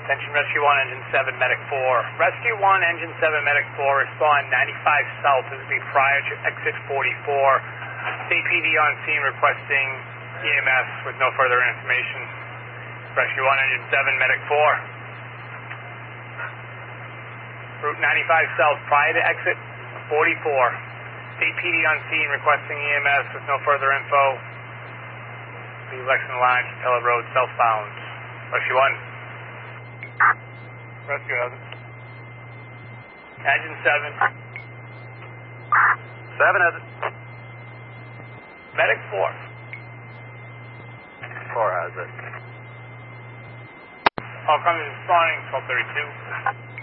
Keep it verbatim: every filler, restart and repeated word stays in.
Attention Rescue one, Engine seven, Medic four. Rescue one, Engine seven, Medic four, respond ninety-five South. This will be prior to exit forty-four. State P D on scene requesting E M S with no further information. Rescue one, Engine seven, Medic four. Route ninety-five South, prior to exit forty-four. State P D on scene requesting E M S with no further info. The Lexington Line, Capella Road, southbound. Rescue one. Rescue hazard. Engine seven. seven hazard. Medic four. four hazard. All coming responding, twelve thirty-two.